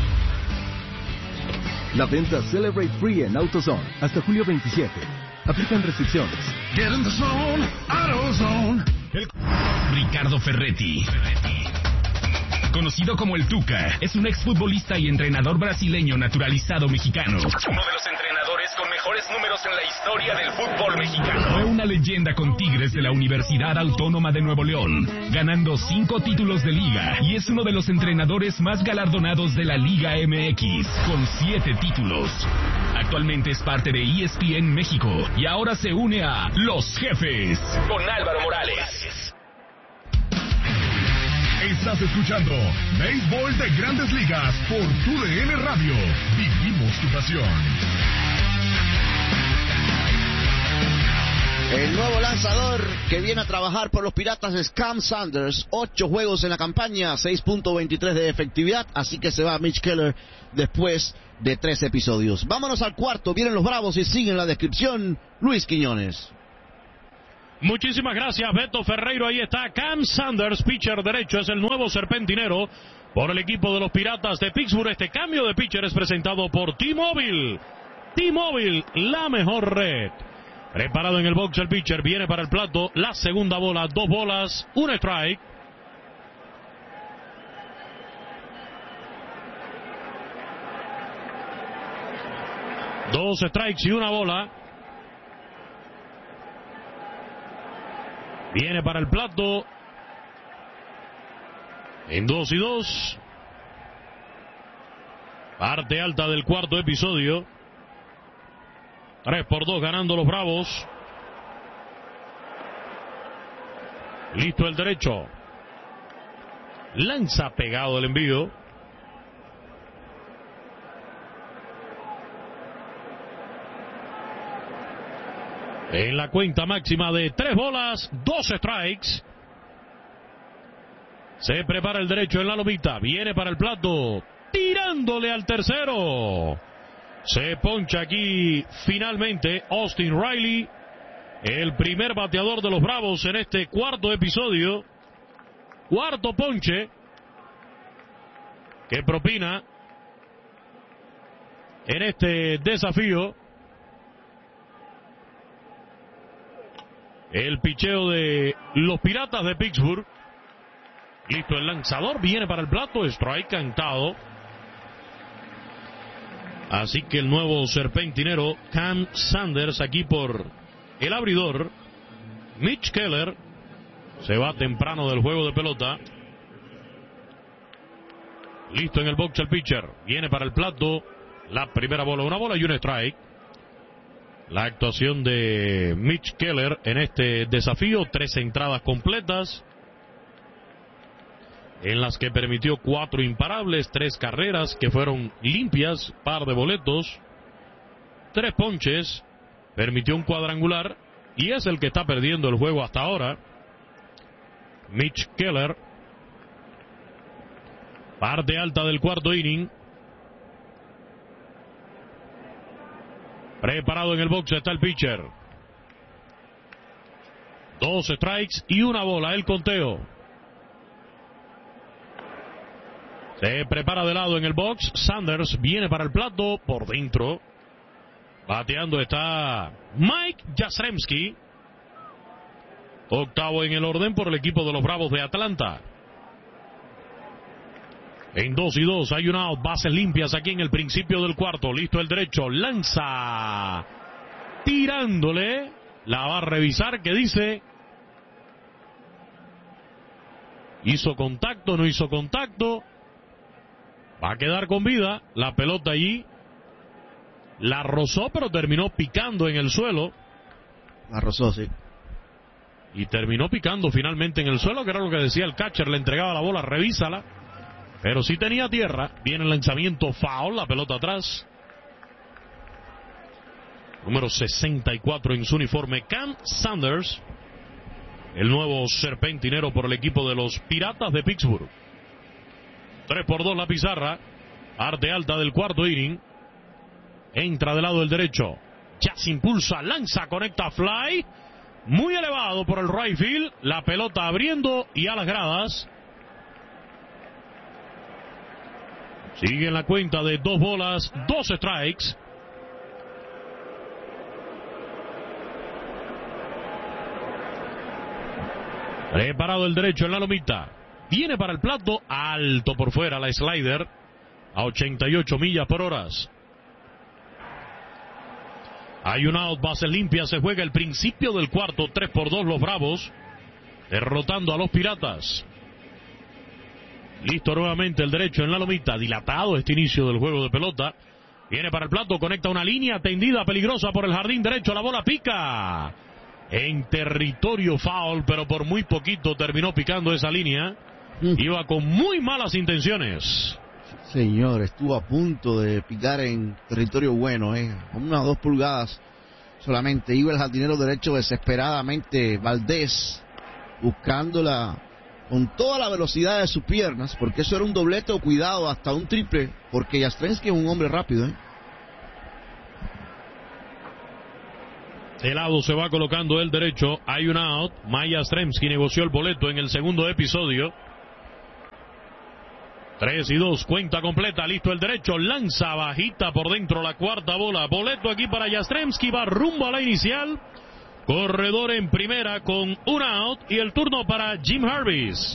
La venta Celebrate Free en AutoZone hasta julio veintisiete. Aplican restricciones. Get in the zone, AutoZone. El... Ricardo Ferretti. Conocido como el Tuca, es un exfutbolista y entrenador brasileño naturalizado mexicano. Uno de los entrenadores con mejores números en la historia del fútbol mexicano. Fue una leyenda con Tigres de la Universidad Autónoma de Nuevo León, ganando cinco títulos de liga, y es uno de los entrenadores más galardonados de la Liga M X, con siete títulos. Actualmente es parte de E S P N México, y ahora se une a Los Jefes, con Álvaro Morales. Estás escuchando Béisbol de Grandes Ligas por Tu D N Radio. Vivimos tu pasión. El nuevo lanzador que viene a trabajar por los Piratas es Cam Sanders. Ocho juegos en la campaña, seis punto veintitrés de efectividad, así que se va Mitch Keller después de tres episodios. Vámonos al cuarto, vienen los Bravos y siguen la descripción Luis Quiñones. Muchísimas gracias, Beto Ferreiro. Ahí está Cam Sanders, pitcher derecho, es el nuevo serpentinero por el equipo de los Piratas de Pittsburgh. Este cambio de pitcher es presentado por T-Mobile. T-Mobile, la mejor red. Preparado en el box el pitcher, viene para el plato, la segunda bola, dos bolas, un strike. Dos strikes y una bola. Viene para el plato. En dos y dos. Parte alta del cuarto episodio. tres por dos ganando los Bravos. Listo el derecho. Lanza pegado el envío. En la cuenta máxima de tres bolas, dos strikes. Se prepara el derecho en la lomita. Viene para el plato. Tirándole al tercero. Se poncha aquí finalmente Austin Riley, el primer bateador de los Bravos en este cuarto episodio. Cuarto ponche que propina en este desafío. El picheo de los Piratas de Pittsburgh. Listo el lanzador, viene para el plato, strike cantado. Así que el nuevo serpentinero Cam Sanders aquí por el abridor. Mitch Keller se va temprano del juego de pelota. Listo en el box el pitcher. Viene para el plato. La primera bola, una bola y un strike. La actuación de Mitch Keller en este desafío. Tres entradas completas, en las que permitió cuatro imparables, tres carreras que fueron limpias, par de boletos, tres ponches, permitió un cuadrangular y es el que está perdiendo el juego hasta ahora. Mitch Keller. Parte alta del cuarto inning. Preparado en el box está el pitcher. Dos strikes y una bola, el conteo. Se prepara de lado en el box. Sanders viene para el plato por dentro. Bateando está Mike Yastrzemski. Octavo en el orden por el equipo de los Bravos de Atlanta. En dos y dos hay un out, bases limpias aquí en el principio del cuarto. Listo el derecho, lanza. Tirándole. La va a revisar, que dice. Hizo contacto, no hizo contacto. Va a quedar con vida. La pelota allí la rozó, pero terminó picando en el suelo. La rozó, sí. Y terminó picando finalmente en el suelo, que era lo que decía el catcher. Le entregaba la bola, revísala. Pero sí tenía tierra. Viene el lanzamiento foul, la pelota atrás. Número sesenta y cuatro en su uniforme, Cam Sanders, el nuevo serpentinero por el equipo de los Piratas de Pittsburgh. tres por dos la pizarra. Parte alta del cuarto inning. Entra del lado del derecho. Ya se impulsa, lanza, conecta fly. Muy elevado por el right field. La pelota abriendo y a las gradas. Sigue en la cuenta de dos bolas, dos strikes. Preparado el derecho en la lomita. Viene para el plato, alto por fuera la slider, a ochenta y ocho millas por hora. Hay un out, bases limpias, se juega el principio del cuarto, tres por dos los Bravos, derrotando a los Piratas. Listo nuevamente el derecho en la lomita, dilatado este inicio del juego de pelota. Viene para el plato, conecta una línea tendida peligrosa por el jardín derecho, la bola pica en territorio foul, pero por muy poquito terminó picando esa línea. Iba con muy malas intenciones. Señor, estuvo a punto de picar en territorio bueno, eh, con unas dos pulgadas Solamente iba el jardinero derecho desesperadamente, Valdés, buscándola con toda la velocidad de sus piernas, porque eso era un doblete o cuidado, hasta un triple, porque Yastrzemski es un hombre rápido, ¿eh? De lado se va colocando el derecho, hay un out. Mike Yastrzemski negoció el boleto en el segundo episodio. tres y dos, cuenta completa, listo el derecho, lanza bajita por dentro la cuarta bola. Boleto aquí para Yastrzemski, va rumbo a la inicial. Corredor en primera con un out y el turno para Jim Harvis.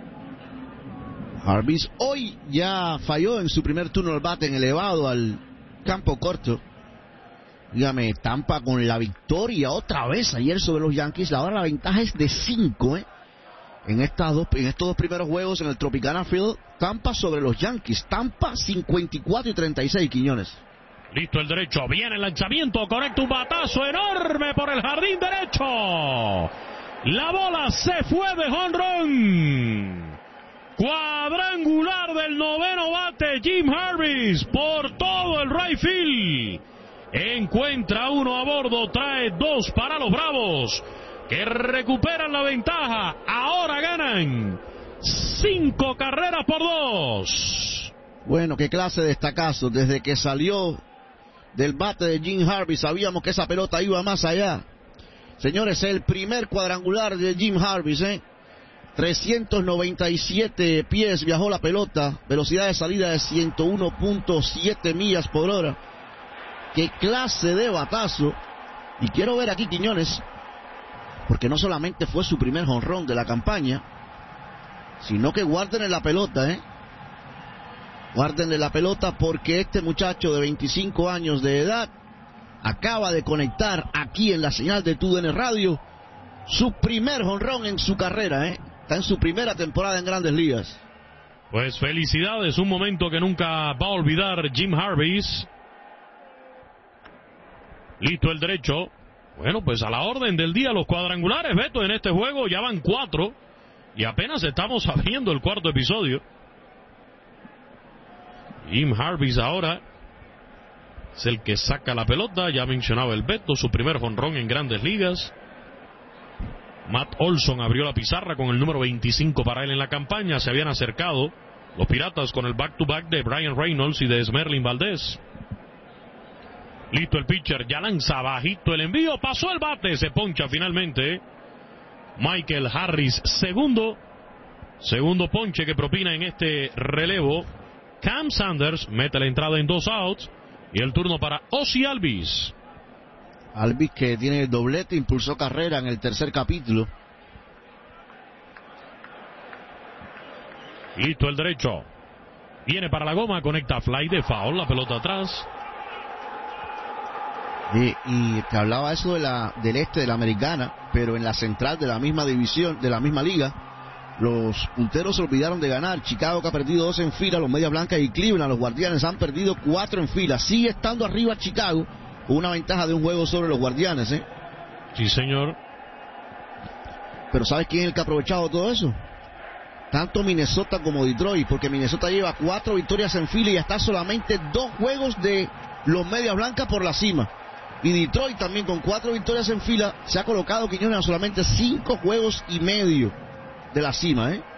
Harvis hoy ya falló en su primer turno al bate en elevado al campo corto. Dígame, Tampa con la victoria otra vez ayer sobre los Yankees. Ahora la ventaja es de cinco, ¿eh? En, estas dos, en estos dos primeros juegos en el Tropicana Field, Tampa sobre los Yankees. Tampa cincuenta y cuatro y treinta y seis, Quiñones. Listo el derecho, viene el lanzamiento, conecta un batazo enorme por el jardín derecho. La bola se fue de jonrón. Cuadrangular del noveno bate, Jim Harvis por todo el right field. Encuentra uno a bordo, trae dos para los Bravos, que recuperan la ventaja. Ahora ganan cinco carreras por dos. Bueno, qué clase de destacazo. Desde que salió del bate de Jim Harvis sabíamos que esa pelota iba más allá. Señores, el primer cuadrangular de Jim Harvis, ¿eh? trescientos noventa y siete pies viajó la pelota, velocidad de salida de ciento uno punto siete millas por hora. Qué clase de batazo. Y quiero ver aquí, Quiñones, porque no solamente fue su primer jonrón de la campaña, sino que guárdenle la pelota, ¿eh? Guárdenle la pelota, porque este muchacho de veinticinco años de edad acaba de conectar aquí en la señal de T U D N Radio su primer jonrón en su carrera, ¿eh? Está en su primera temporada en Grandes Ligas. Pues felicidades, un momento que nunca va a olvidar Jim Harvis. Listo el derecho. Bueno, pues a la orden del día los cuadrangulares, Beto, en este juego ya van cuatro y apenas estamos abriendo el cuarto episodio. Jim Harvis ahora es el que saca la pelota. Ya mencionaba el Beto, su primer jonrón en Grandes Ligas. Matt Olson abrió la pizarra con el número veinticinco para él en la campaña. Se habían acercado los Piratas con el back-to-back de Brian Reynolds y de Esmerlin Valdés. Listo el pitcher, ya lanza bajito el envío, pasó el bate, se poncha finalmente Michael Harris, segundo, segundo ponche que propina en este relevo. Cam Sanders mete la entrada en dos outs y el turno para Ozzie Albies. Albies, que tiene el doblete, impulsó carrera en el tercer capítulo. Listo el derecho, viene para la goma, conecta fly de foul, la pelota atrás. Y, y te hablaba eso de la, del este de la americana, pero en la central de la misma división, de la misma liga, los punteros se olvidaron de ganar. Chicago, que ha perdido dos en fila, los Medias Blancas y Cleveland, los Guardianes, han perdido cuatro en fila. Sigue estando arriba Chicago, con una ventaja de un juego sobre los Guardianes, ¿eh? Sí, señor. Pero ¿sabes quién es el que ha aprovechado todo eso? Tanto Minnesota como Detroit, porque Minnesota lleva cuatro victorias en fila y está solamente dos juegos de los Medias Blancas por la cima. Y Detroit también con cuatro victorias en fila se ha colocado, Quiñones, a solamente cinco juegos y medio de la cima, ¿eh?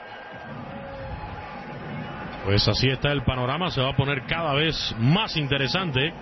Pues así está el panorama, se va a poner cada vez más interesante.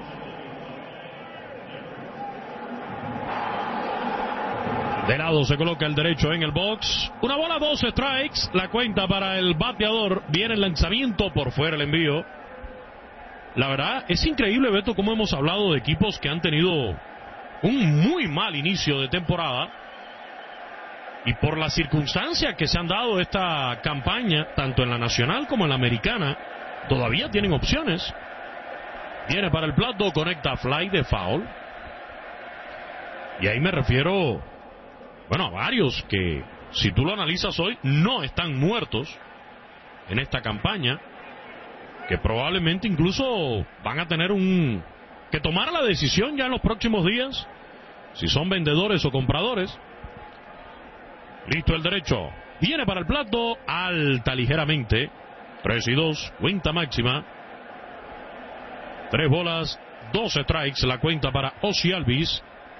De lado se coloca el derecho en el box. Una bola, dos strikes. La cuenta para el bateador. Viene el lanzamiento, por fuera el envío. La verdad, es increíble, Beto, cómo hemos hablado de equipos que han tenido un muy mal inicio de temporada. Y por las circunstancias que se han dado esta campaña, tanto en la nacional como en la americana, todavía tienen opciones. Viene para el plato, conecta fly de foul. Y ahí me refiero, bueno, a varios que, si tú lo analizas hoy, no están muertos en esta campaña, que probablemente incluso van a tener un que tomar la decisión ya en los próximos días, si son vendedores o compradores. Listo el derecho, viene para el plato, alta ligeramente, tres y dos, cuenta máxima, tres bolas, Dos strikes, la cuenta para Ozzie Albies.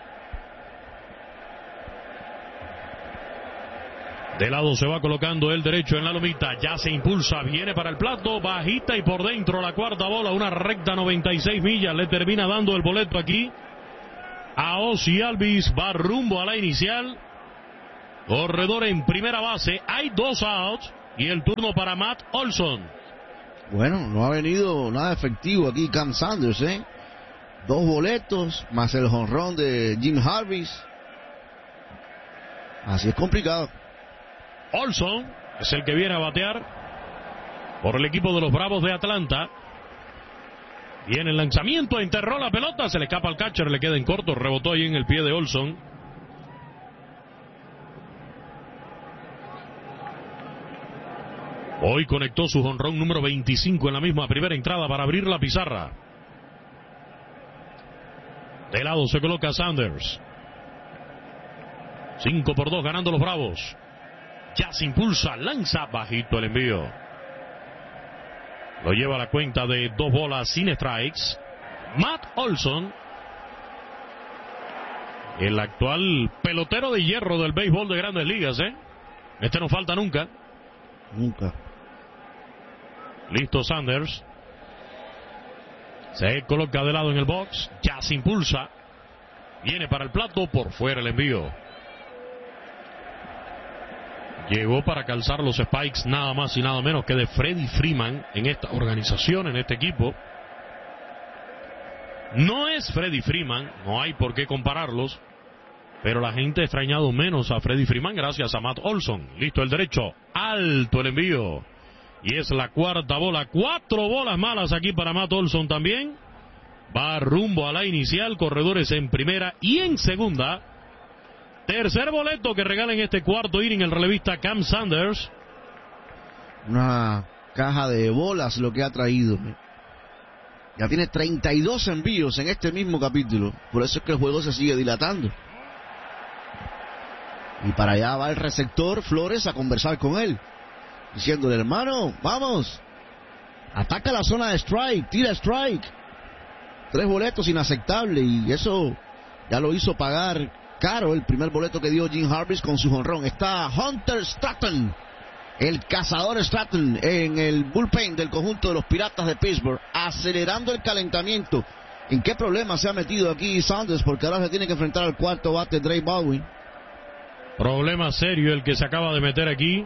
De lado se va colocando el derecho en la lomita, ya se impulsa, viene para el plato, bajita y por dentro la cuarta bola, una recta noventa y seis millas, le termina dando el boleto aquí a Ozzie Albies, va rumbo a la inicial, corredor en primera base, hay dos outs y el turno para Matt Olson. Bueno, no ha venido nada efectivo aquí Cam Sanders, ¿eh? Dos boletos, más el jonrón de Jim Harvis, así es complicado. Olson es el que viene a batear por el equipo de los Bravos de Atlanta. Viene el lanzamiento, enterró la pelota, se le escapa al catcher, le queda en corto, rebotó ahí en el pie de Olson. Hoy conectó su jonrón número veinticinco en la misma primera entrada para abrir la pizarra. De lado se coloca Sanders. cinco por dos ganando los Bravos. Ya se impulsa, lanza bajito el envío. Lo lleva a la cuenta de dos bolas sin strikes. Matt Olson, el actual pelotero de hierro del béisbol de Grandes Ligas, ¿eh? Este no falta nunca. Nunca. Listo Sanders. Se coloca de lado en el box. Ya se impulsa. Viene para el plato, por fuera el envío. Llegó para calzar los spikes nada más y nada menos que de Freddie Freeman en esta organización, en este equipo. No es Freddie Freeman, no hay por qué compararlos, pero la gente ha extrañado menos a Freddie Freeman gracias a Matt Olson. Listo el derecho, alto el envío. Y es la cuarta bola, cuatro bolas malas aquí para Matt Olson también. Va rumbo a la inicial, corredores en primera y en segunda. Tercer boleto que regala en este cuarto inning el relevista Cam Sanders. Una caja de bolas lo que ha traído. Ya tiene treinta y dos envíos en este mismo capítulo. Por eso es que el juego se sigue dilatando. Y para allá va el receptor Flores a conversar con él, diciéndole, hermano, vamos, ataca la zona de strike, tira strike. Tres boletos inaceptable, y eso ya lo hizo pagar caro el primer boleto que dio Jim Harvis con su jonrón. Está Hunter Stratton, el cazador Stratton, en el bullpen del conjunto de los Piratas de Pittsburgh, acelerando el calentamiento. ¿En qué problema se ha metido aquí Sanders? Porque ahora se tiene que enfrentar al cuarto bate Drake Baldwin. Problema serio el que se acaba de meter aquí.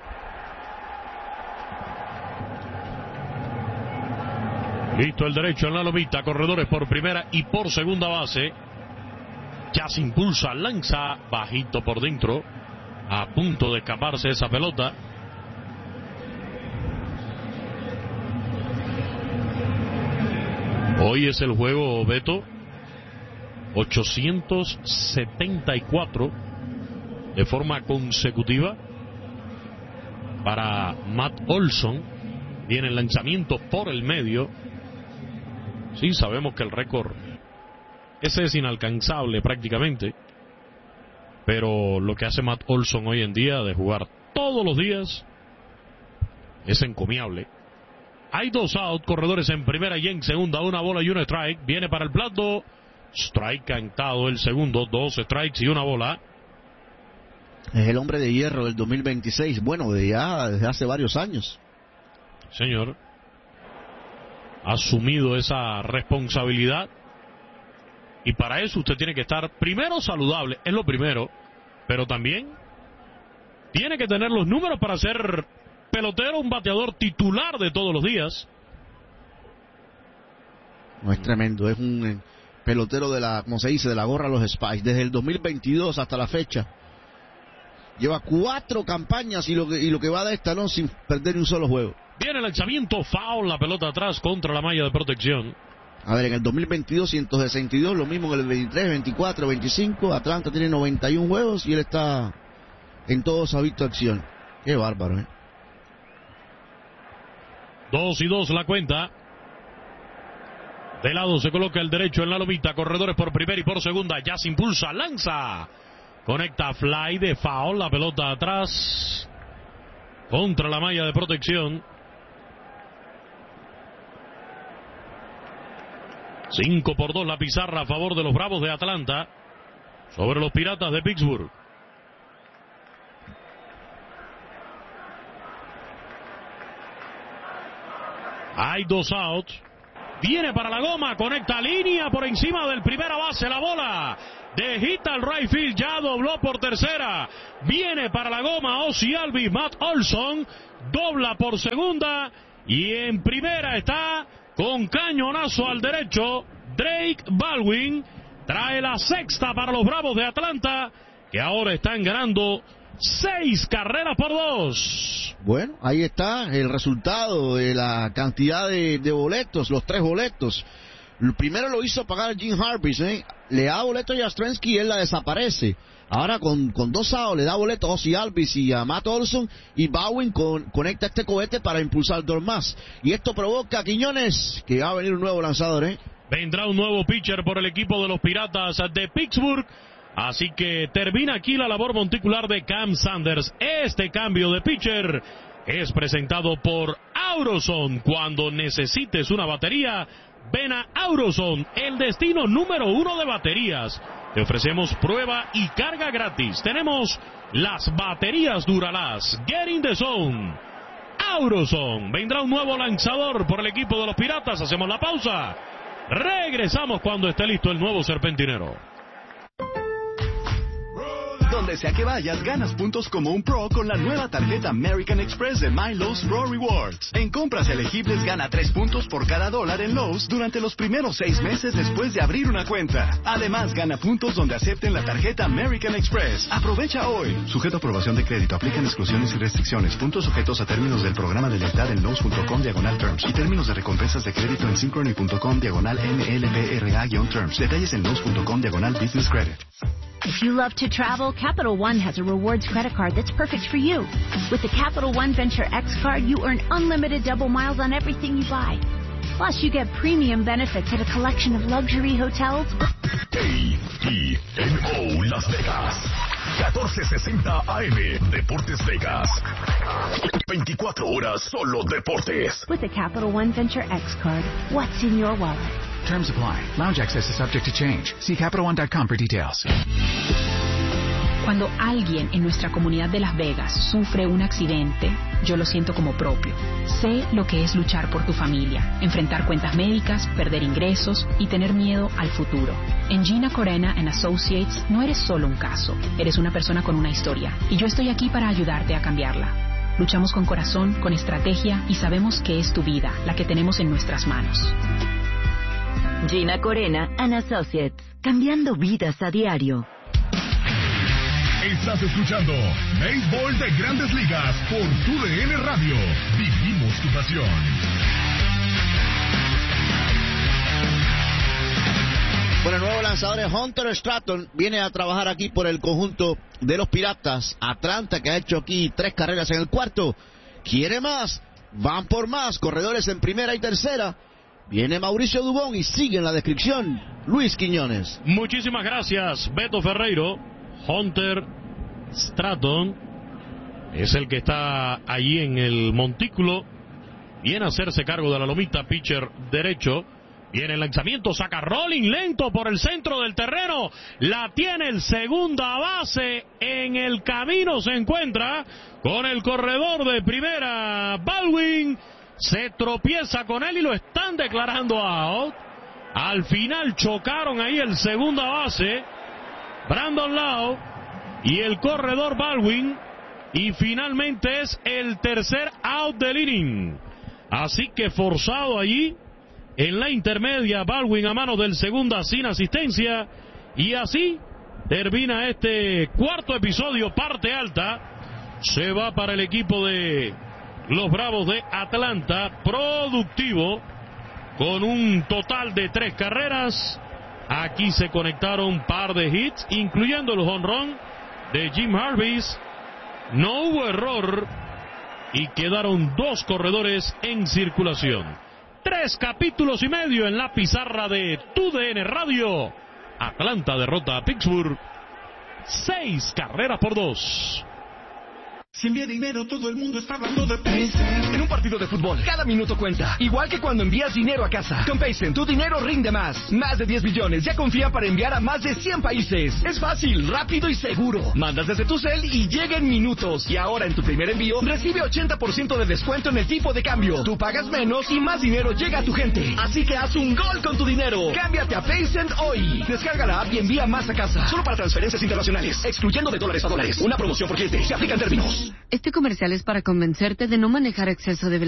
Listo el derecho en la lomita, corredores por primera y por segunda base. Ya se impulsa, lanza bajito por dentro, a punto de escaparse esa pelota. Hoy es el juego, Beto, ochocientos setenta y cuatro de forma consecutiva para Matt Olson. Viene el lanzamiento por el medio. Sí, sabemos que el récord ese es inalcanzable prácticamente, pero lo que hace Matt Olson hoy en día de jugar todos los días es encomiable. Hay dos out, corredores en primera y en segunda, una bola y un strike. Viene para el plato, strike cantado el segundo, dos strikes y una bola. Es el hombre de hierro del dos mil veintiséis, bueno, de ya desde hace varios años. Señor, ha asumido esa responsabilidad. Y para eso usted tiene que estar primero saludable, es lo primero, pero también tiene que tener los números para ser pelotero, un bateador titular de todos los días. No, es tremendo, es un eh, pelotero de la, como se dice, de la gorra a los Spice. Desde el dos mil veintidós hasta la fecha lleva cuatro campañas y lo que, y lo que va de esta no sin perder un solo juego. Viene el lanzamiento, foul, la pelota atrás contra la malla de protección. A ver, en el dos mil veintidós ciento sesenta y dos, lo mismo en el veintitrés, veinticuatro, veinticinco. Atlanta tiene noventa y uno juegos y él está en todos ha visto acción. Qué bárbaro, ¿eh? Dos y dos la cuenta. De lado se coloca el derecho en la lomita, corredores por primera y por segunda. Ya se impulsa, lanza. Conecta fly de foul, la pelota atrás contra la malla de protección. cinco por dos la pizarra a favor de los Bravos de Atlanta sobre los Piratas de Pittsburgh. Hay dos outs. Viene para la goma, conecta línea por encima del primera base, la bola de hit al right field, ya dobló por tercera. Viene para la goma Ozzie Albies, Matt Olson, dobla por segunda y en primera está con cañonazo al derecho Drake Baldwin. Trae la sexta para los Bravos de Atlanta, que ahora están ganando seis carreras por dos. Bueno, ahí está el resultado de la cantidad de, de boletos, los tres boletos. El primero lo hizo pagar Jim Harvis, ¿eh? Le da boleto a Yastrzemski y él la desaparece. Ahora con, con dos outs le da boleto a Ozzie Albies y a Matt Olson, y Baldwin con, conecta este cohete para impulsar dos más. Y esto provoca, Quiñones, que va a venir un nuevo lanzador, ¿eh? Vendrá un nuevo pitcher por el equipo de los Piratas de Pittsburgh. Así que termina aquí la labor monticular de Cam Sanders. Este cambio de pitcher es presentado por Auroson. Cuando necesites una batería, ven a Auroson, el destino número uno de baterías. Te ofrecemos prueba y carga gratis. Tenemos las baterías Duralast. Get in the zone. Auroson. Vendrá un nuevo lanzador por el equipo de los Piratas. Hacemos la pausa. Regresamos cuando esté listo el nuevo serpentinero. Donde sea que vayas, ganas puntos como un pro con la nueva tarjeta American Express de My Lowe's Pro Rewards. En compras elegibles gana tres puntos por cada dólar en Lowe's durante los primeros seis meses después de abrir una cuenta. Además, gana puntos donde acepten la tarjeta American Express. Aprovecha hoy. Sujeto a aprobación de crédito. Aplican exclusiones y restricciones. Puntos sujetos a términos del programa de lealtad en Lowe's punto com diagonal terms y términos de recompensas de crédito en synchrony punto com diagonal M L B R A-terms. Detalles en Lowe's punto com diagonal business credit. If you love to travel, Capital One has a rewards credit card that's perfect for you. With the Capital One Venture X card, you earn unlimited double miles on everything you buy. Plus, you get premium benefits at a collection of luxury hotels. A T N O Las Vegas. catorce sesenta A M. Deportes Vegas. veinticuatro horas solo deportes. With the Capital One Venture X card, what's in your wallet? Terms apply. Lounge access is subject to change. See Capital One dot com for details. Cuando alguien en nuestra comunidad de Las Vegas sufre un accidente, yo lo siento como propio. Sé lo que es luchar por tu familia, enfrentar cuentas médicas, perder ingresos y tener miedo al futuro. En Gina Corena and Associates no eres solo un caso, eres una persona con una historia, y yo estoy aquí para ayudarte a cambiarla. Luchamos con corazón, con estrategia, y sabemos que es tu vida la que tenemos en nuestras manos. Gina Corena and Associates, cambiando vidas a diario. Estás escuchando Béisbol de Grandes Ligas por tu D N Radio. Vivimos tu pasión. Bueno, el nuevo lanzador es Hunter Stratton. Viene a trabajar aquí por el conjunto de los Piratas. Atlanta, que ha hecho aquí tres carreras en el cuarto. Quiere más. Van por más. Corredores en primera y tercera. Viene Mauricio Dubón y sigue en la descripción Luis Quiñones. Muchísimas gracias, Beto Ferreiro. Hunter Stratton es el que está allí en el montículo. Viene a hacerse cargo de la lomita, pitcher derecho. Viene el lanzamiento, saca rolling lento por el centro del terreno. La tiene el segunda base. En el camino se encuentra con el corredor de primera, Baldwin. Se tropieza con él y lo están declarando out. Al final chocaron ahí el segunda base, Brandon Lowe, y el corredor Baldwin. Y finalmente es el tercer out del inning. Así que forzado allí en la intermedia, Baldwin a mano del segunda sin asistencia. Y así termina este cuarto episodio, parte alta. Se va para el equipo de los Bravos de Atlanta, productivo, con un total de tres carreras. Aquí se conectaron un par de hits, incluyendo el home run de Jim Harvis. No hubo error y quedaron dos corredores en circulación. Tres capítulos y medio en la pizarra de tu D N Radio. Atlanta derrota a Pittsburgh seis carreras por dos. Si envía dinero, todo el mundo está hablando de Pacer. En un par partido de fútbol. Cada minuto cuenta. Igual que cuando envías dinero a casa. Con Paycent, tu dinero rinde más. Más de diez millones ya confía para enviar a más de cien países. Es fácil, rápido y seguro. Mandas desde tu cel y llega en minutos. Y ahora en tu primer envío, recibe ochenta por ciento de descuento en el tipo de cambio. Tú pagas menos y más dinero llega a tu gente. Así que haz un gol con tu dinero. Cámbiate a Paycent hoy. Descarga la app y envía más a casa. Solo para transferencias internacionales. Excluyendo de dólares a dólares. Una promoción por cliente. Se aplica en términos. Este comercial es para convencerte de no manejar exceso